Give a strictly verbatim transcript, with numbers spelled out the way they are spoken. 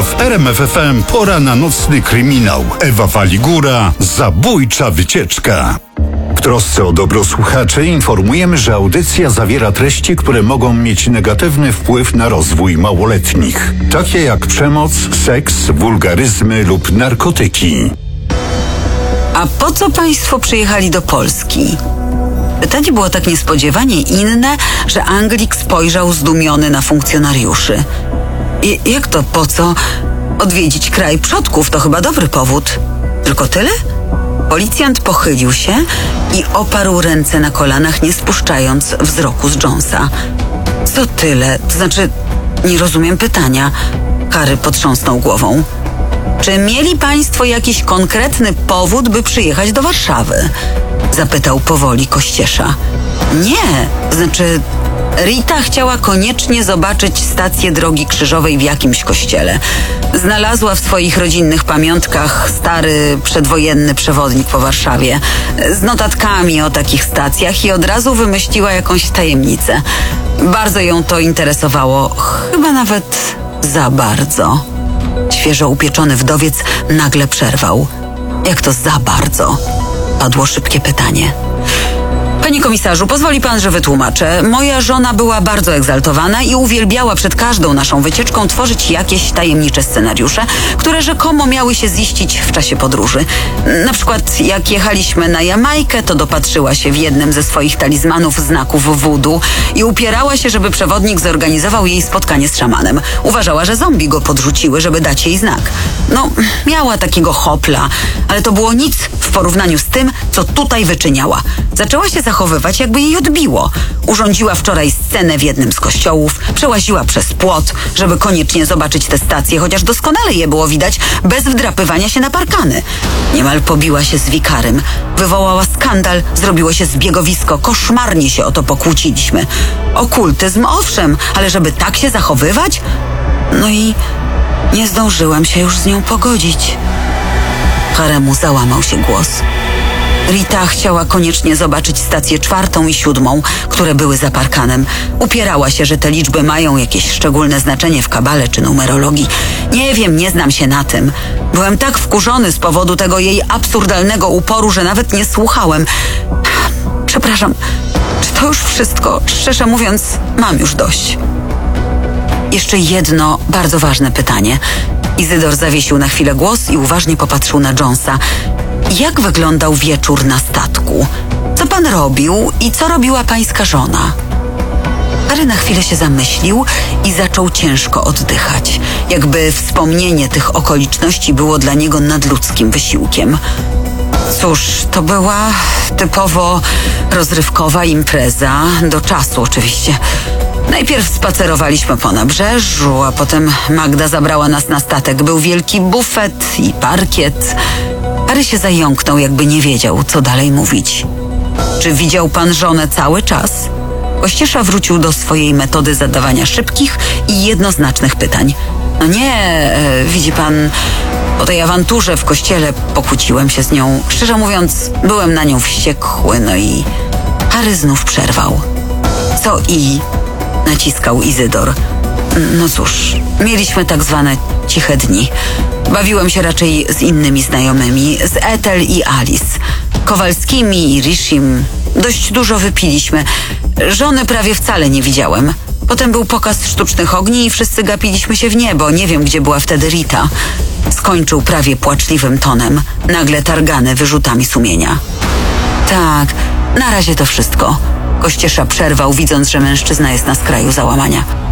W R M F F M pora na nocny kryminał. Ewa Waligura, zabójcza wycieczka. W trosce o dobro słuchaczy informujemy, że audycja zawiera treści, które mogą mieć negatywny wpływ na rozwój małoletnich. Takie jak przemoc, seks, wulgaryzmy lub narkotyki. A po co państwo przyjechali do Polski? Pytanie było tak niespodziewanie inne, że Anglik spojrzał zdumiony na funkcjonariuszy. I jak to po co? Odwiedzić kraj przodków to chyba dobry powód. Tylko tyle? Policjant pochylił się i oparł ręce na kolanach, nie spuszczając wzroku z Jonesa. Co tyle? To znaczy, nie rozumiem pytania. Harry potrząsnął głową. Czy mieli państwo jakiś konkretny powód, by przyjechać do Warszawy? Zapytał powoli Kościesza. Nie, znaczy Rita chciała koniecznie zobaczyć stację drogi krzyżowej w jakimś kościele. Znalazła w swoich rodzinnych pamiątkach stary, przedwojenny przewodnik po Warszawie z notatkami o takich stacjach i od razu wymyśliła jakąś tajemnicę. Bardzo ją to interesowało, chyba nawet za bardzo. Świeżo upieczony wdowiec nagle przerwał. Jak to za bardzo? Padło szybkie pytanie. Panie komisarzu, pozwoli pan, że wytłumaczę. Moja żona była bardzo egzaltowana i uwielbiała przed każdą naszą wycieczką tworzyć jakieś tajemnicze scenariusze, które rzekomo miały się ziścić w czasie podróży. Na przykład jak jechaliśmy na Jamajkę, to dopatrzyła się w jednym ze swoich talizmanów znaków voodoo i upierała się, żeby przewodnik zorganizował jej spotkanie z szamanem. Uważała, że zombie go podrzuciły, żeby dać jej znak. No, miała takiego hopla, ale to było nic w porównaniu z tym, co tutaj wyczyniała. Zaczęła się zachowywać, jakby jej odbiło. Urządziła wczoraj scenę w jednym z kościołów, przełaziła przez płot, żeby koniecznie zobaczyć te stacje, chociaż doskonale je było widać bez wdrapywania się na parkany. Niemal pobiła się z wikarym, wywołała skandal, zrobiło się zbiegowisko, koszmarnie się o to pokłóciliśmy. Okultyzm, owszem, ale żeby tak się zachowywać? No i nie zdążyłam się już z nią pogodzić. Haremu załamał się głos. Rita chciała koniecznie zobaczyć stację czwartą i siódmą, które były za parkanem. Upierała się, że te liczby mają jakieś szczególne znaczenie w kabale czy numerologii. Nie wiem, nie znam się na tym. Byłem tak wkurzony z powodu tego jej absurdalnego uporu, że nawet nie słuchałem. Przepraszam, czy to już wszystko? Szczerze mówiąc, mam już dość. Jeszcze jedno bardzo ważne pytanie. Izydor zawiesił na chwilę głos i uważnie popatrzył na Jonesa. Jak wyglądał wieczór na statku? Co pan robił i co robiła pańska żona? Harry na chwilę się zamyślił i zaczął ciężko oddychać. Jakby wspomnienie tych okoliczności było dla niego nadludzkim wysiłkiem. Cóż, to była typowo rozrywkowa impreza, do czasu oczywiście. Najpierw spacerowaliśmy po nabrzeżu, a potem Magda zabrała nas na statek. Był wielki bufet i parkiet. Harry się zająknął, jakby nie wiedział, co dalej mówić. Czy widział pan żonę cały czas? Kościesza wrócił do swojej metody zadawania szybkich i jednoznacznych pytań. No nie, e, widzi pan, po tej awanturze w kościele pokłóciłem się z nią. Szczerze mówiąc, byłem na nią wściekły, no i Harry znów przerwał. Co i? Naciskał Izydor. No cóż, mieliśmy tak zwane ciche dni. Bawiłem się raczej z innymi znajomymi, z Ethel i Alice, Kowalskimi i Rishim. Dość dużo wypiliśmy. Żony prawie wcale nie widziałem. Potem był pokaz sztucznych ogni i wszyscy gapiliśmy się w niebo. Nie wiem, gdzie była wtedy Rita. Skończył prawie płaczliwym tonem, nagle targany wyrzutami sumienia. Tak, na razie to wszystko. Kościesza przerwał, widząc, że mężczyzna jest na skraju załamania.